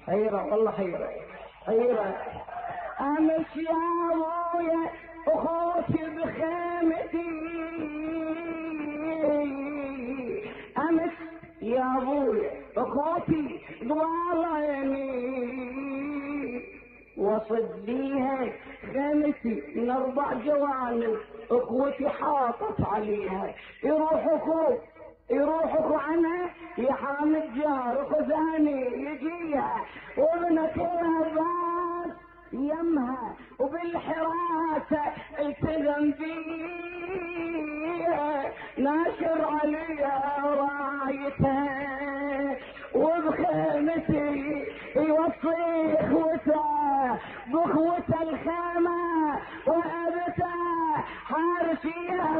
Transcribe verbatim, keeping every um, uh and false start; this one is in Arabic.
حيرة والله حيرة حيرة. امس يا ابويا اخوتي بخيمتي، امس يا ابويا اخوتي ضواليني، وصد ليها خيمتي من اربع جوانب، اخوتي حاطت عليها، يروح اخوك يروح اخو عنها يحامد جار خزاني يجيها، وابنك الهبات يمها وبالحراسة التزم فيها، ناشر عليها رايتها وبخيمتي يوصي اخوته باخوته الخيمة وابته حارسيها